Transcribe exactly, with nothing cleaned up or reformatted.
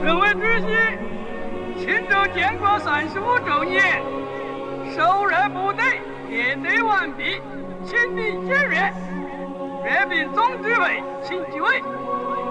各位主席，庆祝建国三十五周年，首任部队列队完毕，请您检阅。阅兵总指挥请继位。